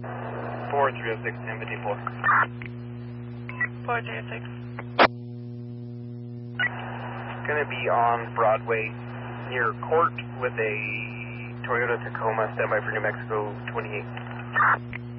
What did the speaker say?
4306, 1054. 406. Going to be on Broadway near Court with a Toyota Tacoma standby for New Mexico 28.